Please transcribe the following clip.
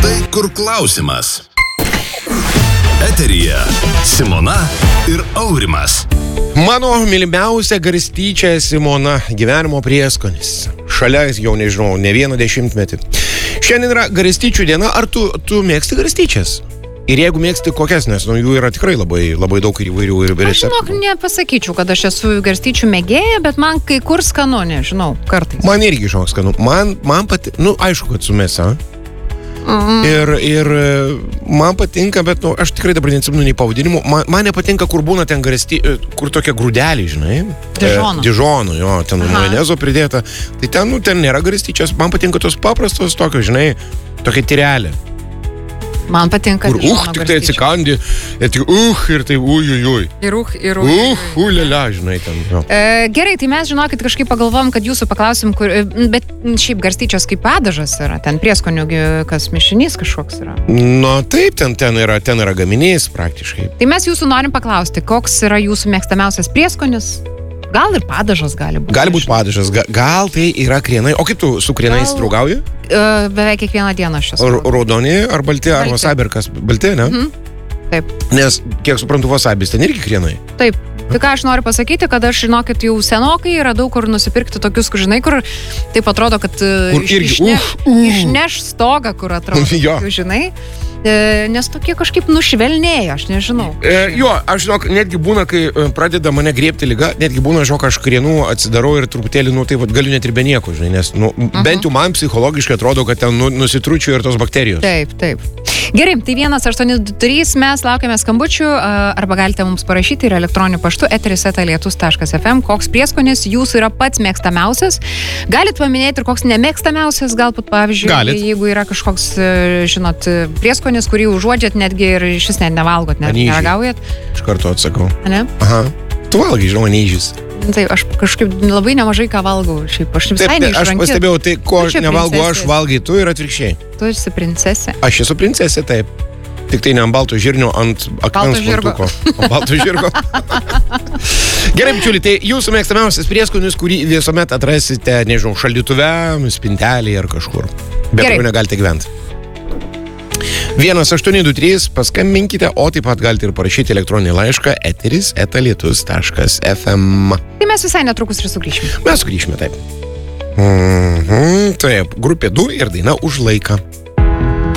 Štai kur klausimas. Eteryje Simona ir Aurimas. Mano mylimiausia garstyčia Simona, gyvenimo prieskonis. Šalia jau nežinau, ne vieną dešimtmetį. Šiandien yra garstyčių diena. Ar tu mėgsti garstyčias? Ir jeigu mėgsti kokias, nes jų yra tikrai labai daug ir įvairių ir receptų. Aš žinok, nepasakyčiau, kad aš esu garstyčių mėgėja, bet man kai kur skanu, nežinau, kartais. Man irgi žinok skanu. Man pati, aišku, kad su mėsa. Ir man patinka, bet aš tikrai dabar neatsimenu nei pavadinimų. Man nepatinka, kur būna ten kur tokie grūdeliai, žinai. Dižono, jo, ten majonezo pridėta. Tai ten nėra garstyčios. Man patinka tos paprastos tokios, žinai, tokia tyrelė. Man patinka kur tik tai atsikandi, ir tai ujujui. Ir ulėlia, žinai, ten. Jo. Gerai, tai mes žinokit kažkaip pagalvom, kad jūsų paklausim, bet šiaip garstyčios kaip padažas yra, ten prieskonių kas mišinys kažkoks yra. Taip, ten yra gaminys praktiškai. Tai mes jūsų norim paklausti, koks yra jūsų mėgstamiausias prieskonis? Gal ir padažas gali būti. Gali būti padažas, gal tai yra krienai. O kaip tu su krienais draugauji? Beveik kiekvieną dieną aš esu. Raudoni ar balti, ar wasabi, balti, ne? Taip. Nes, kiek suprantu, wasabis ten irgi krienai. Taip. Tai ką aš noriu pasakyti, kad aš, žinokit, jau senokai radau, kur nusipirkti tokius, žinai, kur taip atrodo, kad išneš stogą, kur atrodo, žinai. Nes tokie kažkaip nušvelnėja, aš nežinau. Aš žinok, netgi būna, kai pradeda mane griebti liga, netgi būna, žinok, aš krienų atsidarau ir truputėlį, taip galiu net ir be nieko, žinai, nes, bent jau man psichologiškai atrodo, kad ten nusitručiu ir tos bakterijos. Taip. Gerai, tai 1823 mes laukiame skambučių, arba galite mums parašyti ir elektroniniu paštu eteris@lietus.fm, koks prieskonis jūsų yra pats mėgstamiausias. Galit paminėti ir koks nemėgstamiausias, galbūt, pavyzdžiui, jeigu yra kažkoks, žinot, prieskonis, kurį užuodžiat netgi ir šis net nevalgot, neragaujat. Iš karto atsakau. Ne? Aha. Tu valgai, žinoma, neįžys. Tai aš kažkaip labai nemažai ką valgau. Šiaip aš visai neišrankiu. Aš pastebėjau, tai ko aš nevalgau, aš valgai tu ir atvirkščiai. Tu esi princesė. Aš esu princesė, taip. Tik tai ne ant balto žirnio, ant akmens plaktuko. Ant balto žirgo. Gerai, bičiuliai, tai jūsų mėgstamiausias prieskonis, kurį visuomet atrasite, nežinau, šaldytuve, spintelėje ar kažkur. Bet kur negalite gyventi. 1823, paskambinkite, o taip pat galite ir parašyti elektroninį laišką eteris@lietus.fm. Tai mes visai netrukus ir sugrįšime. Mes sugrįšime, taip. Taip, grupė 2 ir daina Už laiką.